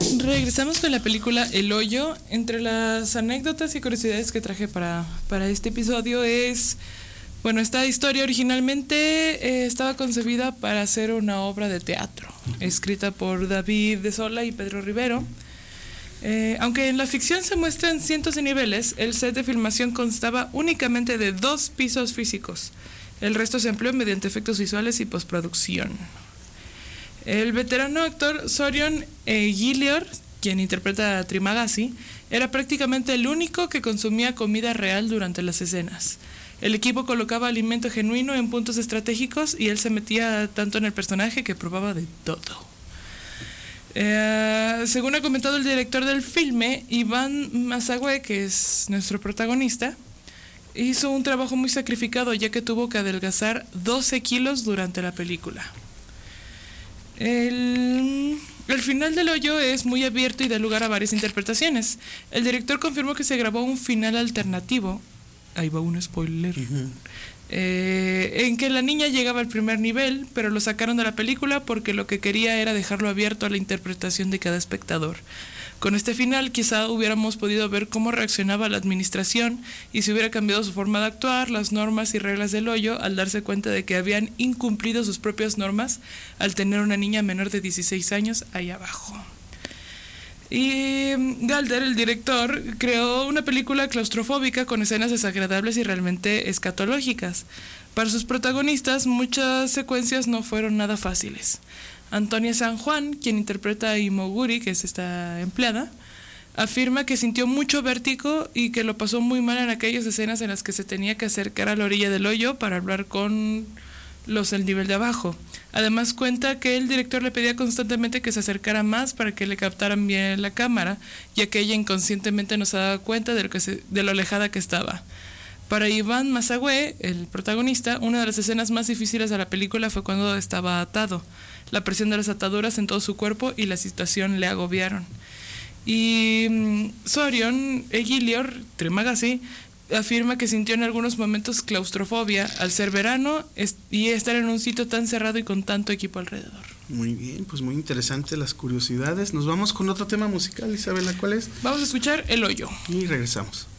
Regresamos con la película El Hoyo. Entre las anécdotas y curiosidades que traje para este episodio es, bueno, esta historia originalmente estaba concebida para ser una obra de teatro, escrita por David de Sola y Pedro Rivero. Aunque en la ficción se muestran cientos de niveles, el set de filmación constaba únicamente de 2 pisos físicos. El resto se empleó mediante efectos visuales y postproducción. El veterano actor Sorion Gillior, quien interpreta a Trimagasi, era prácticamente el único que consumía comida real durante las escenas. El equipo colocaba alimento genuino en puntos estratégicos y él se metía tanto en el personaje que probaba de todo. Según ha comentado el director del filme, Iván Masague, que es nuestro protagonista, hizo un trabajo muy sacrificado ya que tuvo que adelgazar 12 kilos durante la película. El final del Hoyo es muy abierto y da lugar a varias interpretaciones. El director confirmó que se grabó un final alternativo. Ahí va un spoiler. En que la niña llegaba al primer nivel, pero lo sacaron de la película porque lo que quería era dejarlo abierto a la interpretación de cada espectador. Con este final quizá hubiéramos podido ver cómo reaccionaba la administración y si hubiera cambiado su forma de actuar, las normas y reglas del Hoyo al darse cuenta de que habían incumplido sus propias normas al tener una niña menor de 16 años ahí abajo. Y Galder, el director, creó una película claustrofóbica con escenas desagradables y realmente escatológicas. Para sus protagonistas, muchas secuencias no fueron nada fáciles. Antonia San Juan, quien interpreta a Imoguri, que es esta empleada, afirma que sintió mucho vértigo y que lo pasó muy mal en aquellas escenas en las que se tenía que acercar a la orilla del hoyo para hablar con los del nivel de abajo. Además cuenta que el director le pedía constantemente que se acercara más para que le captaran bien la cámara, ya que ella inconscientemente no se daba cuenta de lo alejada que estaba. Para Iván Masague, el protagonista, una de las escenas más difíciles de la película fue cuando estaba atado. La presión de las ataduras en todo su cuerpo y la situación le agobiaron. Y Sorion Gillior, Trimagasi, afirma que sintió en algunos momentos claustrofobia al ser verano y estar en un sitio tan cerrado y con tanto equipo alrededor. Muy bien, pues muy interesante las curiosidades. Nos vamos con otro tema musical, Isabela, ¿cuál es? Vamos a escuchar El Hoyo. Y regresamos.